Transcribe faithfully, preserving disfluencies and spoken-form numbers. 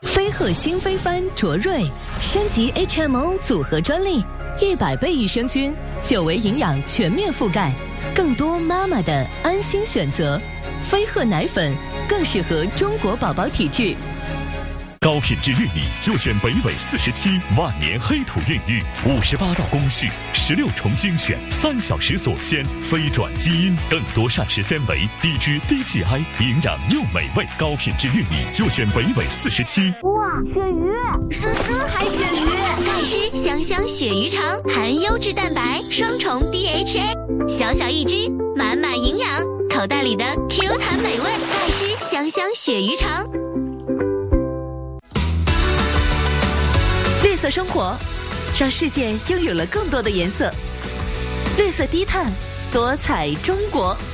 飞鹤新飞帆卓瑞升级 H M O 组合专利，一百倍益生菌，久维营养全面覆盖，更多妈妈的安心选择。飞鹤奶粉更适合中国宝宝体质。 高品质玉米就选北纬四十七万年黑土孕育，五十八道工序，十六重精选，三小时锁鲜，非转基因，更多膳食纤维，低脂低 G I， 营养又美味。高品质玉米就选北纬四十七。 哇，鳕鱼！叔叔还鳕鱼！ 钙师香香鳕鱼肠，含优质蛋白，双重 D H A， 小小一只，满满营养，口袋里的 Q 弹美味。钙师香香鳕鱼肠。 绿色生活，让世界拥有了更多的颜色。绿色低碳，多彩中国。